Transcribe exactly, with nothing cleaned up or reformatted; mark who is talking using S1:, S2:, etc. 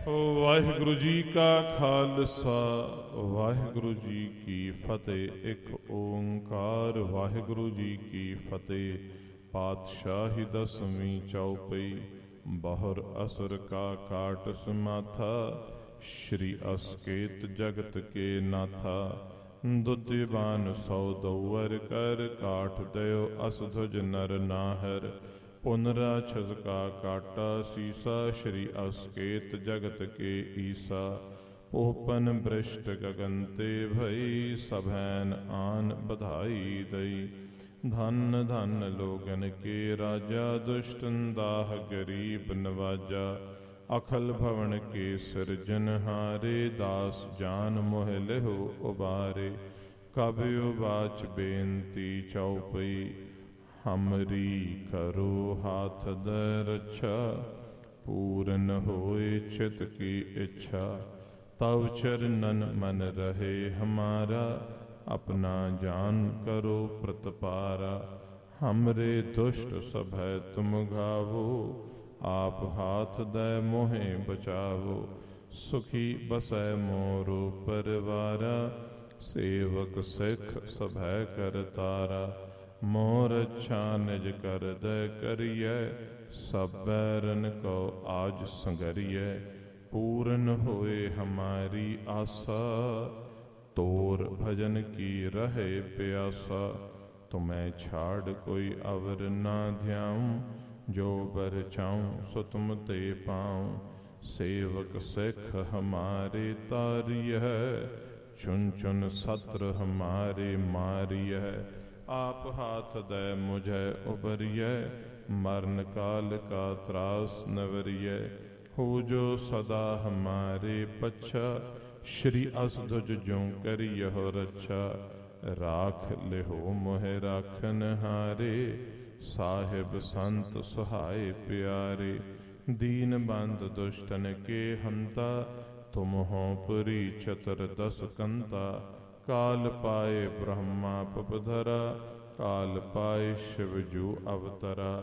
S1: ਵਾਹਿਗੁਰੂ ਜੀ ਕਾ ਖਾਲਸਾ ਵਾਹਿਗੁਰੂ ਜੀ ਕੀ ਫਤਿਹ। ਇੱਕ ਓੰਕਾਰ ਵਾਹਿਗੁਰੂ ਜੀ ਕੀ ਫਤਿਹ। ਪਾਤਸ਼ਾਹੀ ਦਸਵੀਂ ਚੌਪਈ। ਬਹੁਰ ਅਸੁਰ ਕਾ ਕਾਟ ਸਮਾਥਾ, ਸ਼੍ਰੀ ਅਸਕੇਤ ਜਗਤ ਕੇ ਨਾਥਾ। ਦੁੱਧਿਵਾਨ ਸੌ ਦਊਰ ਕਰ, ਕਾਠ ਦਇਓ ਅਸਧੁਜ ਨਰ ਨਾਹਰ। ਪੁਨਰਾ ਛਸ ਕਾ ਕਾਟਾ ਸੀਸਾ, ਸ਼੍ਰੀ ਅਸਕੇਤ ਜਗਤ ਕੇ ਈਸਾ। ਓਪਨ ਬ੍ਰਿਸ਼ਟ ਗਗਨ ਤੇ ਭਈ, ਸਭੈਨ ਆਨ ਬਧਾਈ ਦਈ। ਧਨ ਧਨ ਲੋਗਨ ਕੇ ਰਾਜਾ, ਦੁਸ਼ਟਨ ਦਾਹ ਗਰੀਬ ਨਵਾਜਾ। ਅਖਲ ਭਵਨ ਕੇ ਸਿਰਜਨਹਾਰੇ, ਦਾਸ ਜਾਨ ਮੋਹ ਲਿਹੁ ਉਬਾਰੇ। ਕਬਿਉ ਬਾਚ ਬੇਨਤੀ ਚਉਪਈ, ਹਮਰੀ ਕਰੋ ਹਾਥ ਦ ਰੱਛਾ। ਪੂਰਨ ਹੋਏ ਚਿਤ ਕੀ ਇੱਛਾ, ਤਵ ਚਰਨਨ ਮਨ ਰਹੇ ਹਮਾਰਾ। ਆਪਣਾ ਜਾਨ ਕਰੋ ਪ੍ਰਤਪਾਰਾ, ਹਮਰੇ ਦੁਸ਼ਟ ਸਭੈ ਤੁਮ ਗਾਵੋ। ਆਪ ਹਾਥ ਦੈ ਮੋਹਿ ਬਚਾਵੋ, ਸੁਖੀ ਬਸੈ ਮੋਰੋ ਪਰਵਾਰਾ। ਸੇਵਕ ਸਿੱਖ ਸਭੈ ਕਰਤਾਰਾ, ਮੋਰ ਅੱਛਾ ਨਿਜ ਕਰਦੈ ਕਰੀਐ। ਸਭ ਬੈਰਨ ਕੋ ਆਜ ਸੰਗਰੀਐ, ਪੂਰਨ ਹੋਏ ਹਮਾਰੀ ਆਸਾ। ਤੋਰ ਭਜਨ ਕੀ ਰਹੇ ਪਿਆਸਾ, ਤੁਮੈ ਛਾੜ ਕੋਈ ਅਵਰ ਨਾ ਧਿਆਉ। ਜੋ ਬਰ ਚਾਉ ਸੋ ਤੁਮ ਤੇ ਪਾਉ, ਸੇਵਕ ਸਿੱਖ ਹਮਾਰੇ ਤਾਰੀਐ। ਚੁਨ ਚੁਨ ਸਤਰ ਹਮਾਰੇ ਮਾਰੀਐ, ਆਪ ਹਾਥ ਦੈ ਮੁਝੈ ਉਬਰੀਐ। ਮਰਨ ਕਾਲ ਕਾ ਤਰਾਸ ਨਵਰੀਐ, ਹੋ ਜੋ ਸਦਾ ਹਮਾਰੇ ਪੱਛਾ। ਸ਼੍ਰੀ ਅਸਧੁਜ ਜਿਉ ਕਰਿਯਹੁ ਰੱਛਾ, ਰਾਖ ਲਿਹੋ ਮੋਹਿ ਰਾਖਨ ਹਾਰੇ। ਸਾਹਿਬ ਸੰਤ ਸੁਹਾਏ ਪਿਆਰੇ, ਦੀਨ ਬੰਦ ਦੁਸ਼ਟਨ ਕੇ ਹੰਤਾ। ਤੁਮ ਹੋ ਪੁਰੀ ਚਤਰ ਦਸ ਕੰਤਾ, ਕਾਲ ਪਾਏ ਬ੍ਰਹਮਾ ਪਪਧਰਾ। ਕਾਲ ਪਾਏ ਸ਼ਿਵ ਜੂ ਅਵਤਰਾ,